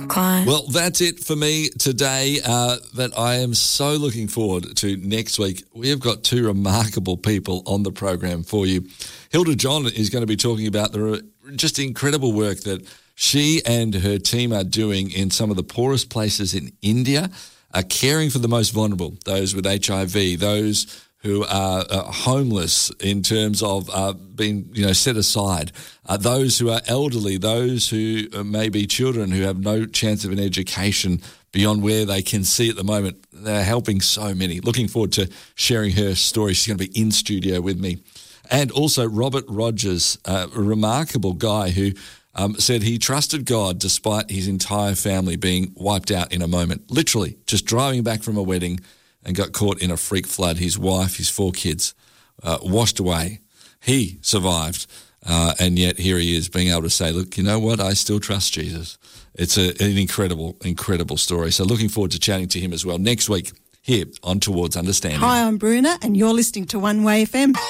climb. Well, that's it for me today, but I am so looking forward to next week. We have got two remarkable people on the program for you. Hilda John is going to be talking about the just incredible work that she and her team are doing in some of the poorest places in India, caring for the most vulnerable, those with HIV, those who are homeless in terms of being, set aside, those who are elderly, those who may be children who have no chance of an education beyond where they can see at the moment. They're helping so many. Looking forward to sharing her story. She's going to be in studio with me. And also Robert Rogers, a remarkable guy who said he trusted God despite his entire family being wiped out in a moment. Literally, just driving back from a wedding and got caught in a freak flood. His wife, his 4 kids, washed away. He survived, and yet here he is being able to say, look, you know what? I still trust Jesus. It's an incredible, incredible story. So looking forward to chatting to him as well next week here on Towards Understanding. Hi, I'm Bruna, and you're listening to One Way FM.